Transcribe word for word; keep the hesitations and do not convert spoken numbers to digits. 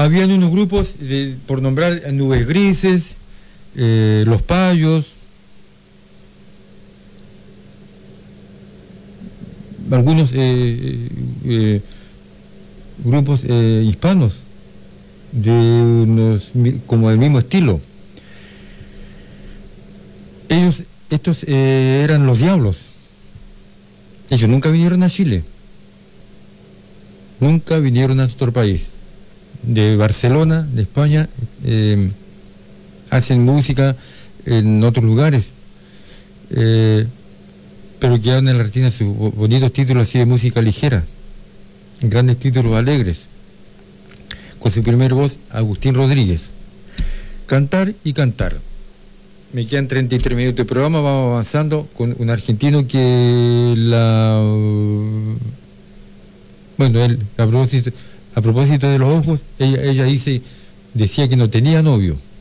Habían unos grupos, de, por nombrar, Nubes Grises, eh, Los Payos, algunos eh, eh, grupos eh, hispanos, de unos, como del mismo estilo. Ellos, estos eh, eran Los Diablos. Ellos nunca vinieron a Chile. Nunca vinieron a nuestro país. De Barcelona, de España, eh, hacen música en otros lugares, eh, pero quedaron en la retina sus bonitos títulos así de música ligera, grandes títulos alegres, con su primer voz, Agustín Rodríguez. Cantar y cantar. Me quedan treinta y tres minutos de programa, vamos avanzando con un argentino que la... Bueno, él, a propósito, a propósito de los ojos, ella, ella dice, decía que no tenía novio.